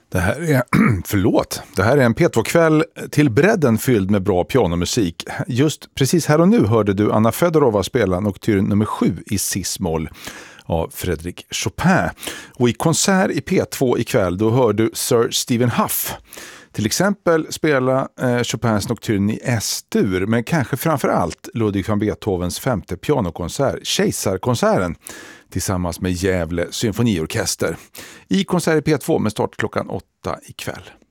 Det här är, det här är en P2-kväll till bredden fylld med bra pianomusik. Just precis här och nu hörde du Anna Fedorova spela noktyr nummer 7 i cis-moll av Frédéric Chopin. Och i konsert i P2 ikväll då hör du Sir Stephen Hough till exempel spela Chopins noktyr i S-dur, men kanske framförallt Ludwig van Beethovens 5:e pianokonsert, Kejsarkonserten, tillsammans med Gävle symfoniorkester. I konsert i P2 med start klockan 8 ikväll.